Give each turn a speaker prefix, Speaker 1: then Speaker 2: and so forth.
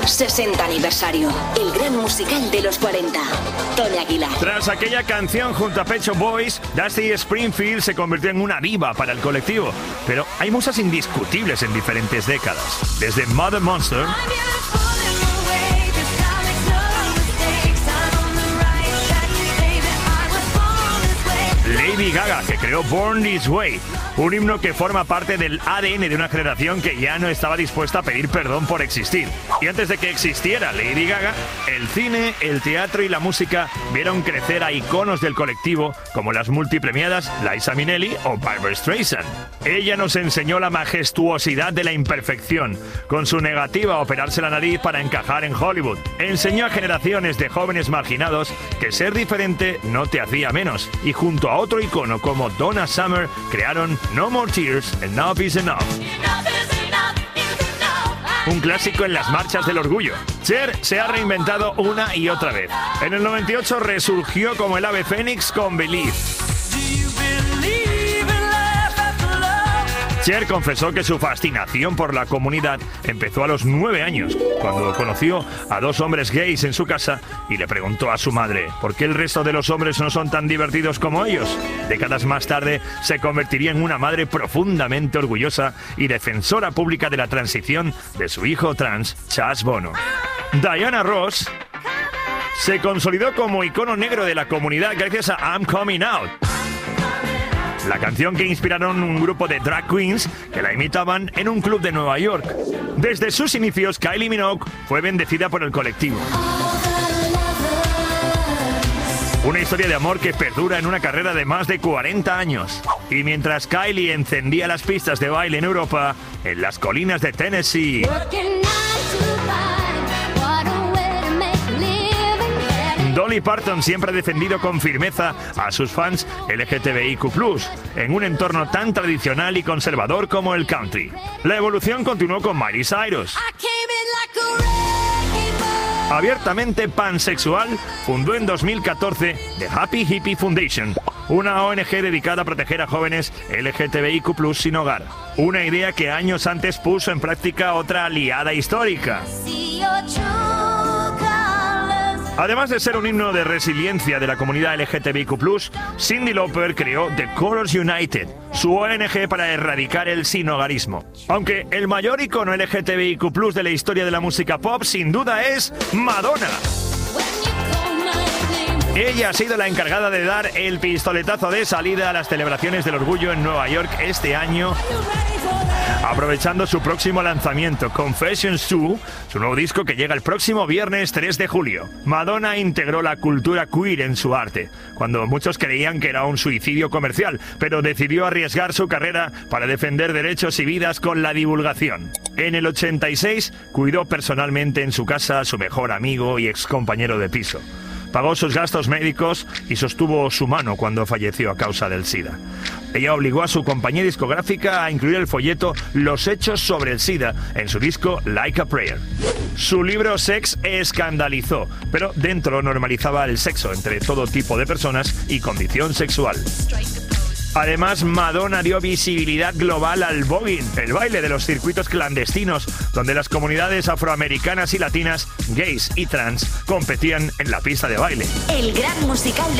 Speaker 1: 60 aniversario. El gran musical de los 40. Tony Aguilar.
Speaker 2: Tras aquella canción junto a Pet Shop Boys, Dusty Springfield se convirtió en una diva para el colectivo. Pero hay musas indiscutibles en diferentes décadas. Desde Mother Monster, Lady Gaga, que creó Born This Way, un himno que forma parte del ADN de una generación que ya no estaba dispuesta a pedir perdón por existir. Y antes de que existiera Lady Gaga, el cine, el teatro y la música vieron crecer a iconos del colectivo como las multipremiadas Liza Minnelli o Barbra Streisand. Ella nos enseñó la majestuosidad de la imperfección, con su negativa a operarse la nariz para encajar en Hollywood. Enseñó a generaciones de jóvenes marginados que ser diferente no te hacía menos, y junto a otro icono como Donna Summer crearon No More Tears, Enough is Enough. Un clásico en las marchas del orgullo. Cher se ha reinventado una y otra vez. En el 98 resurgió como el ave fénix con Believe. Cher confesó que su fascinación por la comunidad empezó a los 9 años, cuando conoció a 2 hombres gays en su casa y le preguntó a su madre por qué el resto de los hombres no son tan divertidos como ellos. Décadas más tarde se convertiría en una madre profundamente orgullosa y defensora pública de la transición de su hijo trans, Chaz Bono. Diana Ross se consolidó como icono negro de la comunidad gracias a I'm Coming Out, la canción que inspiraron un grupo de drag queens que la imitaban en un club de Nueva York. Desde sus inicios, Kylie Minogue fue bendecida por el colectivo. Una historia de amor que perdura en una carrera de más de 40 años. Y mientras Kylie encendía las pistas de baile en Europa, en las colinas de Tennessee, Dolly Parton siempre ha defendido con firmeza a sus fans LGTBIQ+, en un entorno tan tradicional y conservador como el country. La evolución continuó con Miley Cyrus. Abiertamente pansexual, fundó en 2014 The Happy Hippie Foundation, una ONG dedicada a proteger a jóvenes LGTBIQ+ sin hogar. Una idea que años antes puso en práctica otra aliada histórica. Además de ser un himno de resiliencia de la comunidad LGTBIQ+, Cyndi Lauper creó The Colors United, su ONG para erradicar el sinhogarismo. Aunque el mayor icono LGTBIQ+ de la historia de la música pop sin duda es Madonna. Ella ha sido la encargada de dar el pistoletazo de salida a las celebraciones del orgullo en Nueva York este año, aprovechando su próximo lanzamiento, Confessions 2, su nuevo disco que llega el próximo viernes 3 de julio. Madonna integró la cultura queer en su arte, cuando muchos creían que era un suicidio comercial, pero decidió arriesgar su carrera para defender derechos y vidas con la divulgación. En el 86, cuidó personalmente en su casa a su mejor amigo y excompañero de piso. Pagó sus gastos médicos y sostuvo su mano cuando falleció a causa del SIDA. Ella obligó a su compañía discográfica a incluir el folleto Los hechos sobre el SIDA en su disco Like a Prayer. Su libro Sex escandalizó, pero dentro normalizaba el sexo entre todo tipo de personas y condición sexual. Además, Madonna dio visibilidad global al voguing, el baile de los circuitos clandestinos, donde las comunidades afroamericanas y latinas, gays y trans, competían en la pista de baile.
Speaker 1: El gran musical